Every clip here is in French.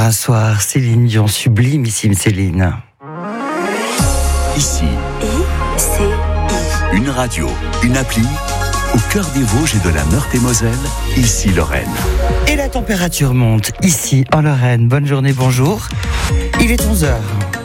un soir, Céline Dion, sublimissime Céline. Ici, ICI. une radio, une appli, au cœur des Vosges et de la Meurthe-et-Moselle, ici Lorraine. Et la température monte, ici en Lorraine. Bonne journée, bonjour. Il est 11h.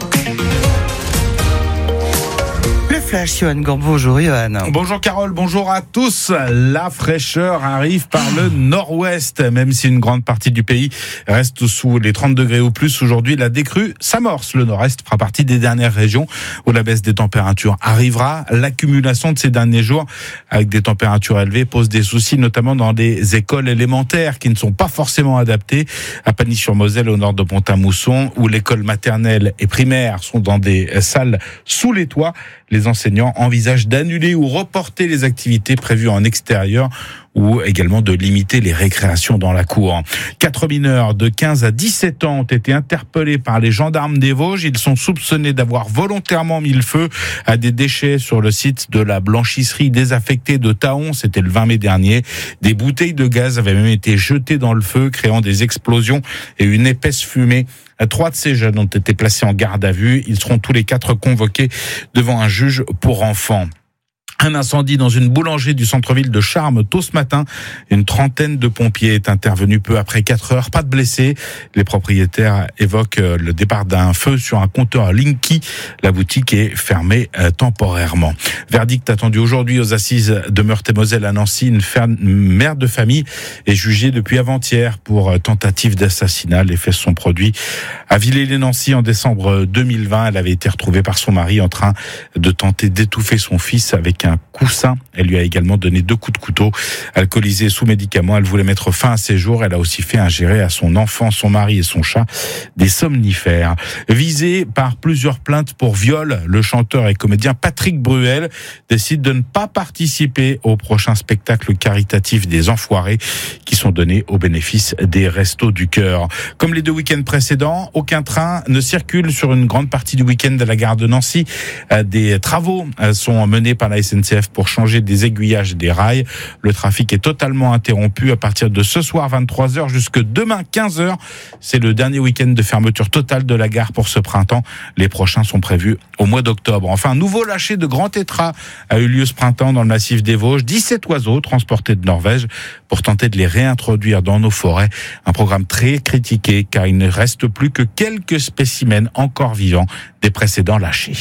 Flash, Johan Gambo. Bonjour Johan. Bonjour Carole, bonjour à tous. La fraîcheur arrive par le nord-ouest, même si une grande partie du pays reste sous les 30 degrés ou plus. Aujourd'hui, la décrue s'amorce. Le nord-est fera partie des dernières régions où la baisse des températures arrivera. L'accumulation de ces derniers jours avec des températures élevées pose des soucis, notamment dans les écoles élémentaires qui ne sont pas forcément adaptées. À Pagny-sur-Moselle, au nord de Pont-à-Mousson, où l'école maternelle et primaire sont dans des salles sous les toits. Les enseignants envisagent d'annuler ou reporter les activités prévues en extérieur ou également de limiter les récréations dans la cour. 4 mineurs de 15 à 17 ans ont été interpellés par les gendarmes des Vosges. Ils sont soupçonnés d'avoir volontairement mis le feu à des déchets sur le site de la blanchisserie désaffectée de Taon. C'était le 20 mai dernier. Des bouteilles de gaz avaient même été jetées dans le feu, créant des explosions et une épaisse fumée. 3 de ces jeunes ont été placés en garde à vue. Ils seront tous les 4 convoqués devant un juge pour enfants. Un incendie dans une boulangerie du centre-ville de Charmes tôt ce matin. Une trentaine de pompiers est intervenu peu après 4 heures. Pas de blessés. Les propriétaires évoquent le départ d'un feu sur un compteur Linky. La boutique est fermée temporairement. Verdict attendu aujourd'hui aux assises de Meurthe-et-Moselle à Nancy. Une mère de famille est jugée depuis avant-hier pour tentative d'assassinat. Les faits sont produits à Villers-lès-Nancy en décembre 2020. Elle avait été retrouvée par son mari en train de tenter d'étouffer son fils avec un coussin. Elle lui a également donné 2 coups de couteau. Alcoolisée sous médicaments, elle voulait mettre fin à ses jours. Elle a aussi fait ingérer à son enfant, son mari et son chat des somnifères. Visé par plusieurs plaintes pour viol, le chanteur et comédien Patrick Bruel décide de ne pas participer au prochain spectacle caritatif des Enfoirés qui sont donnés au bénéfice des Restos du Cœur. Comme les 2 week-ends précédents, aucun train ne circule sur une grande partie du week-end à la gare de Nancy. Des travaux sont menés par la SNCF pour changer des aiguillages des rails. Le trafic est totalement interrompu à partir de ce soir 23h jusque demain 15h. C'est le dernier week-end de fermeture totale de la gare pour ce printemps. Les prochains sont prévus au mois d'octobre. Enfin, un nouveau lâcher de grands tétras a eu lieu ce printemps dans le massif des Vosges. 17 oiseaux transportés de Norvège pour tenter de les réintroduire dans nos forêts. Un programme très critiqué car il ne reste plus que quelques spécimens encore vivants des précédents lâchés.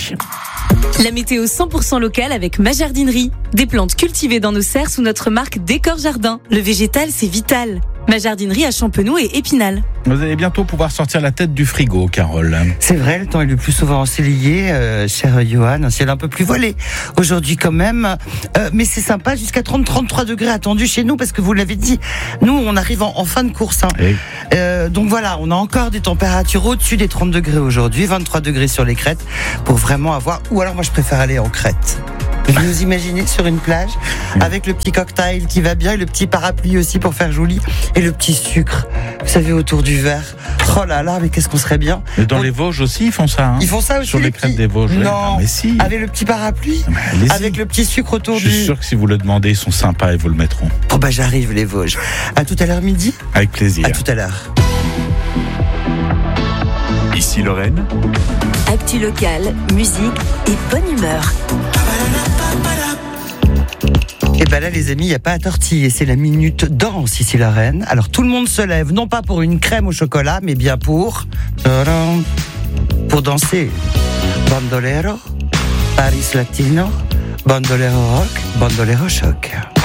La météo 100% locale avec ma jardinerie. Des plantes cultivées dans nos serres sous notre marque Décor Jardin. Le végétal, c'est vital. Ma jardinerie à Champenoux et Épinal. Vous allez bientôt pouvoir sortir la tête du frigo, Carole. C'est vrai, le temps est le plus souvent ensoleillé, cher Johan, un ciel un peu plus voilé aujourd'hui quand même, mais c'est sympa, jusqu'à 30-33 degrés attendus chez nous, parce que vous l'avez dit, nous on arrive en fin de course. Donc voilà, on a encore des températures au-dessus des 30 degrés aujourd'hui, 23 degrés sur les crêtes, pour vraiment avoir, ou alors moi je préfère aller en crête. Vous vous imaginez sur une plage, avec le petit cocktail qui va bien, et le petit parapluie aussi pour faire joli, et le petit sucre, vous savez, autour du verre. Oh là là, mais qu'est-ce qu'on serait bien. Mais dans les Vosges aussi, ils font ça. Ils font ça aussi. Sur les crêtes des Vosges. Non, mais si. avec le petit parapluie, avec le petit sucre autour du... Je suis sûr que si vous le demandez, ils sont sympas et vous le mettront. Oh bah j'arrive, les Vosges. À tout à l'heure midi. Avec plaisir. À tout à l'heure. Ici Lorraine. Actu locale, musique et bonne humeur. Et ben là les amis, il n'y a pas à tortiller, c'est la minute danse ici Lorraine. Alors tout le monde se lève, non pas pour une crème au chocolat, mais bien pour danser. Bandolero, Paris Latino, bandolero rock, bandolero choc.